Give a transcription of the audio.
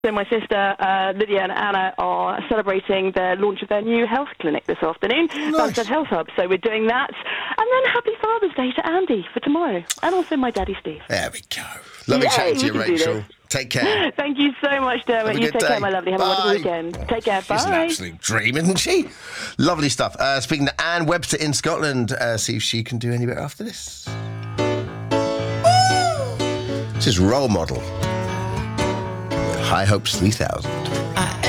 So my sister Lydia and Anna are celebrating the launch of their new health clinic this afternoon, Banstead Health Hub. So we're doing that. And then happy Father's Day to Andy for tomorrow. And also my daddy, Steve. There we go. Lovely chatting to you, Rachel. Take care. Thank you so much, Dermot. You take care, my lovely. Have a wonderful weekend. Take care. Bye. She's an absolute dream, isn't she? Lovely stuff. Speaking to Anne Webster in Scotland, see if she can do any better after this. This is Role Model. High Hopes 3000.